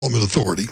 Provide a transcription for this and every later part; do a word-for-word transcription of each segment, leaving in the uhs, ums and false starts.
Development Authority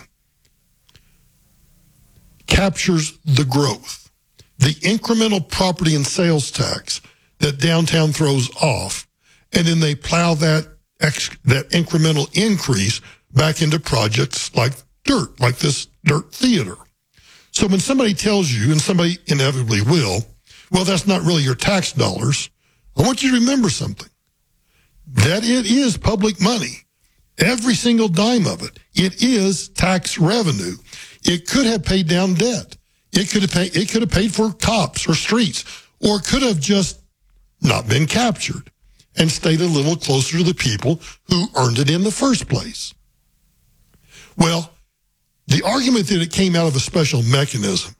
captures the growth, the incremental property and sales tax that downtown throws off, and then they plow that ex, that incremental increase back into projects like dirt, like this dirt theater. So when somebody tells you, and somebody inevitably will, well, that's not really your tax dollars, I want you to remember something. That it is public money. Every single dime of it. It is tax revenue. It could have paid down debt. It could have paid, it could have paid for cops or streets, or it could have just not been captured and stayed a little closer to the people who earned it in the first place. Well, the argument that it came out of a special mechanism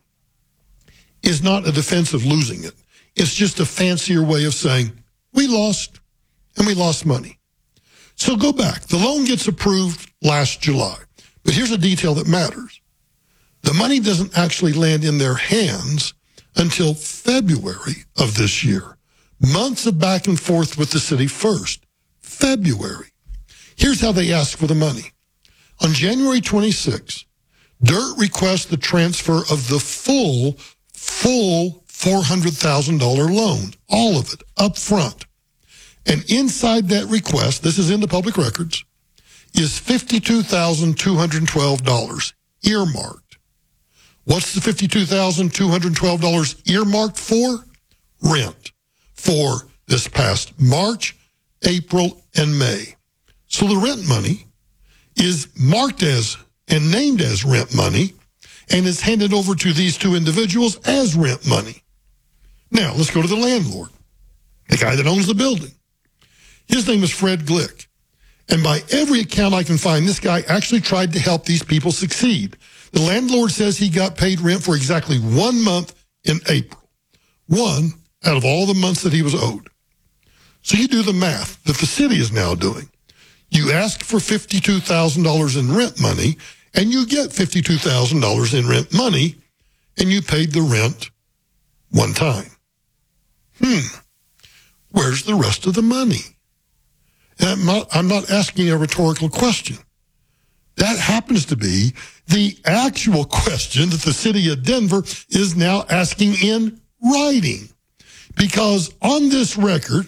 is not a defense of losing it. It's just a fancier way of saying, we lost, and we lost money. So go back. The loan gets approved last July. But here's a detail that matters. The money doesn't actually land in their hands until February of this year. Months of back and forth with the city first. February. Here's how they ask for the money. On January twenty-sixth, DIRT requests the transfer of the full, full four hundred thousand dollars loan. All of it, up front. And inside that request, this is in the public records, is fifty-two thousand two hundred twelve dollars earmarked. What's the fifty-two thousand two hundred twelve dollars earmarked for? Rent. For this past March, April, and May. So the rent money is marked as and named as rent money and is handed over to these two individuals as rent money. Now, let's go to the landlord, the guy that owns the building. His name is Fred Glick. And by every account I can find, this guy actually tried to help these people succeed. The landlord says he got paid rent for exactly one month in April. One out of all the months that he was owed. So you do the math that the city is now doing. You ask for fifty-two thousand dollars in rent money, and you get fifty-two thousand dollars in rent money, and you paid the rent one time. Hmm. Where's the rest of the money? And I'm not, I'm not asking a rhetorical question. That happens to be the actual question that the city of Denver is now asking in writing. Because on this record,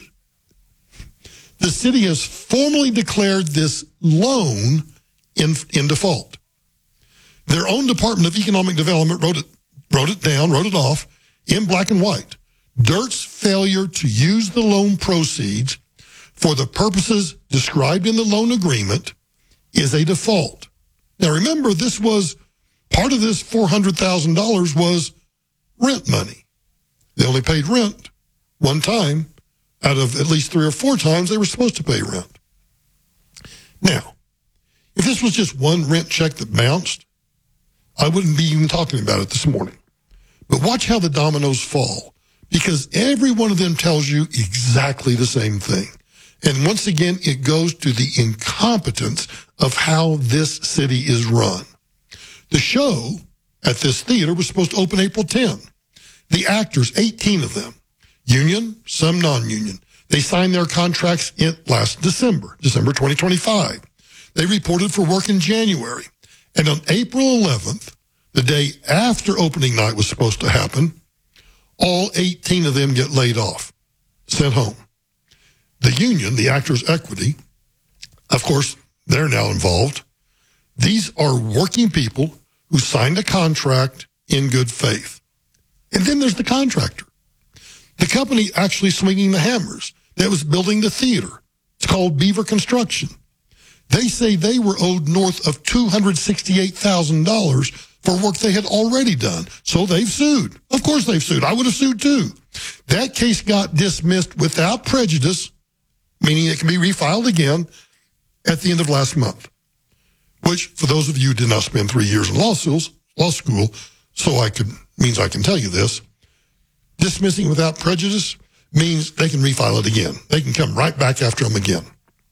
the city has formally declared this loan in, in default. Their own Department of Economic Development wrote it, wrote it down, wrote it off in black and white. DIRT's failure to use the loan proceeds for the purposes described in the loan agreement is a default. Now remember, this was, part of this four hundred thousand dollars was rent money. They only paid rent one time out of at least three or four times they were supposed to pay rent. Now, if this was just one rent check that bounced, I wouldn't be even talking about it this morning. But watch how the dominoes fall, because every one of them tells you exactly the same thing. And once again, it goes to the incompetence of how this city is run. The show at this theater was supposed to open April tenth. The actors, eighteen of them, union, some non-union, they signed their contracts in last December, December twenty twenty-five. They reported for work in January. And on April eleventh, the day after opening night was supposed to happen, all eighteen of them get laid off, sent home. The union, the Actors Equity, of course, they're now involved. These are working people who signed a contract in good faith. And then there's the contractor, the company actually swinging the hammers that was building the theater. It's called Beaver Construction. They say they were owed north of two hundred sixty-eight thousand dollars for work they had already done. So they've sued. Of course they've sued. I would have sued too. That case got dismissed without prejudice, meaning it can be refiled again at the end of last month. Which, for those of you who did not spend three years in law school, law school, so I could means I can tell you this, dismissing without prejudice means they can refile it again. They can come right back after them again.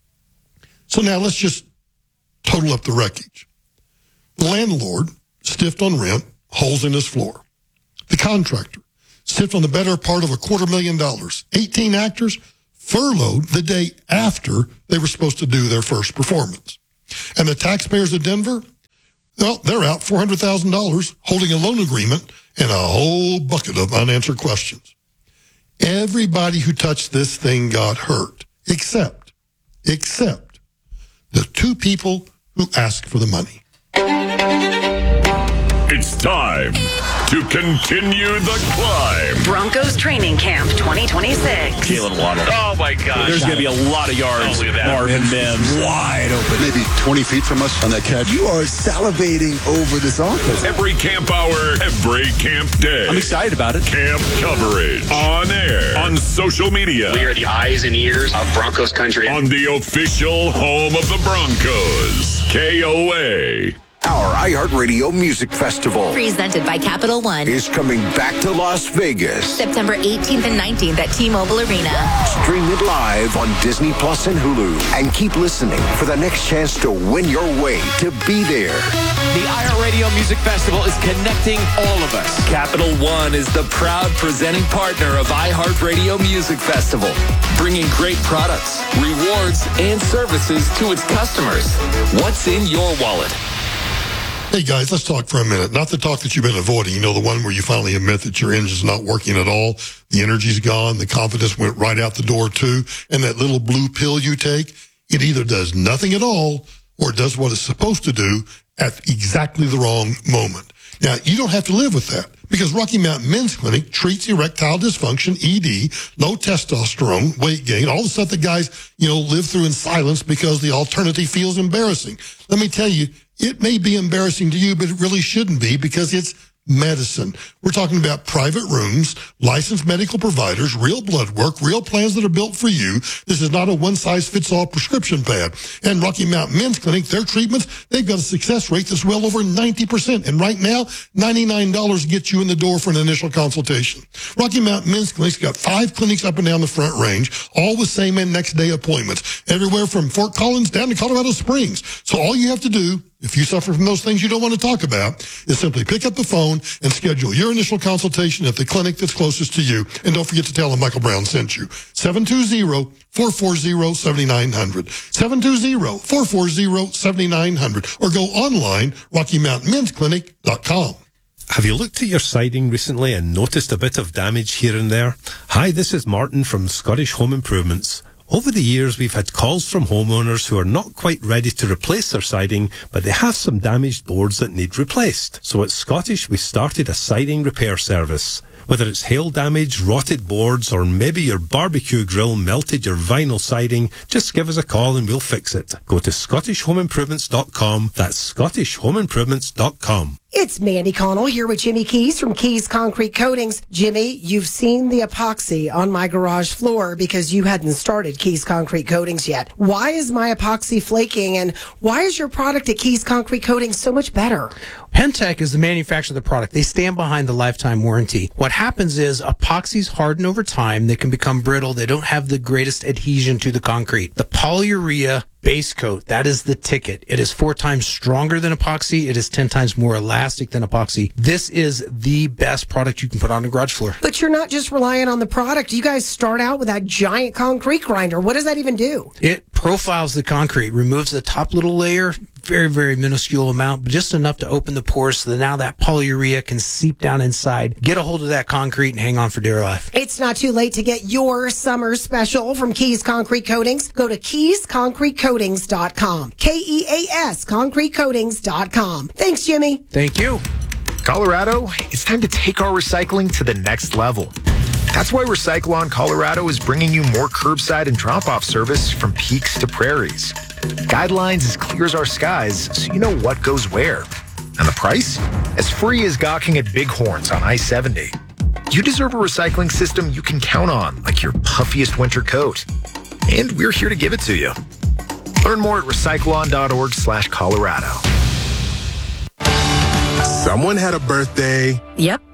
So now let's just total up the wreckage. The landlord stiffed on rent, holes in his floor. The contractor stiffed on the better part of a quarter million dollars. eighteen actors furloughed the day after they were supposed to do their first performance. And the taxpayers of Denver, Well, they're out four hundred thousand dollars holding a loan agreement and a whole bucket of unanswered questions. Everybody who touched this thing got hurt, except, except the two people who asked for the money. It's time to continue the climb. Broncos Training Camp twenty twenty-six. Jalen Waddle. Oh, my gosh. There's going to be a lot of yards. Oh, look at that. Marvin Mims. Wide open. Maybe twenty feet from us on that catch. You are salivating over this offense. Every camp hour, every camp day. I'm excited about it. Camp coverage. On air. On social media. We are the eyes and ears of Broncos country. On the official home of the Broncos. K O A. Our iHeartRadio Music Festival presented by Capital One is coming back to Las Vegas. September eighteenth and nineteenth at T-Mobile Arena. Stream it live on Disney Plus and Hulu. And keep listening for the next chance to win your way to be there. The iHeartRadio Music Festival is connecting all of us. Capital One is the proud presenting partner of iHeartRadio Music Festival, bringing great products, rewards, and services to its customers. What's in your wallet? Hey guys, let's talk for a minute. Not the talk that you've been avoiding, you know, the one where you finally admit that your engine's not working at all, the energy's gone, the confidence went right out the door too, and that little blue pill you take, it either does nothing at all or does what it's supposed to do at exactly the wrong moment. Now, you don't have to live with that because Rocky Mountain Men's Clinic treats erectile dysfunction, E D, low testosterone, weight gain, all the stuff that guys, you know, live through in silence because the alternative feels embarrassing. Let me tell you, it may be embarrassing to you, but it really shouldn't be because it's medicine. We're talking about private rooms, licensed medical providers, real blood work, real plans that are built for you. This is not a one-size-fits-all prescription pad. And Rocky Mountain Men's Clinic, their treatments, they've got a success rate that's well over ninety percent. And right now, ninety-nine dollars gets you in the door for an initial consultation. Rocky Mountain Men's Clinic's got five clinics up and down the Front Range, all with same and next day appointments, everywhere from Fort Collins down to Colorado Springs. So all you have to do, if you suffer from those things you don't want to talk about, is simply pick up the phone and schedule your initial consultation at the clinic that's closest to you. And don't forget to tell them Michael Brown sent you. seven two zero, four four zero, seven nine zero zero. seven two zero, four four zero, seven nine zero zero. Or go online, rocky mountain men's clinic dot com. Have you looked at your siding recently and noticed a bit of damage here and there? Hi, this is Martin from Scottish Home Improvements. Over the years, we've had calls from homeowners who are not quite ready to replace their siding, but they have some damaged boards that need replaced. So at Scottish, we started a siding repair service. Whether it's hail damage, rotted boards, or maybe your barbecue grill melted your vinyl siding, just give us a call and we'll fix it. Go to scottish home improvements dot com. That's scottish home improvements dot com. It's Mandy Connell here with Jimmy Keys from Keys Concrete Coatings. Jimmy, you've seen the epoxy on my garage floor because you hadn't started Keys Concrete Coatings yet. Why is my epoxy flaking, and why is your product at Keys Concrete Coatings so much better? Pentec is the manufacturer of the product. They stand behind the lifetime warranty. What happens is epoxies harden over time. They can become brittle. They don't have the greatest adhesion to the concrete. The polyurea base coat, that is the ticket. It is four times stronger than epoxy. It is ten times more elastic than epoxy. This is the best product you can put on a garage floor. But you're not just relying on the product. You guys start out with that giant concrete grinder. What does that even do? It profiles the concrete, removes the top little layer, very, very minuscule amount, but just enough to open the pores so that now that polyurea can seep down inside, get a hold of that concrete, and hang on for dear life. It's not too late to get your summer special from Keys Concrete Coatings. Go to keys concrete coatings dot com. K E A S, concrete coatings dot com. Thanks, Jimmy. Thank you. Colorado, it's time to take our recycling to the next level. That's why Recycle-On Colorado is bringing you more curbside and drop-off service from peaks to prairies. Guidelines as clear as our skies, so you know what goes where. And the price? As free as gawking at Bighorns on I seventy. You deserve a recycling system you can count on, like your puffiest winter coat. And we're here to give it to you. Learn more at recycle on dot org slash Colorado. Someone had a birthday. Yep.